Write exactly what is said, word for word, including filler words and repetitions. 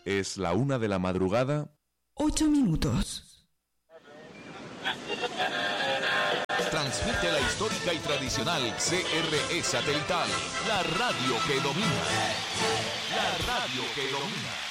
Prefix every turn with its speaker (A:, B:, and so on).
A: Es la una de la madrugada.
B: Ocho minutos.
C: Transmite la histórica y tradicional C R E satelital, la radio que domina. La radio que domina.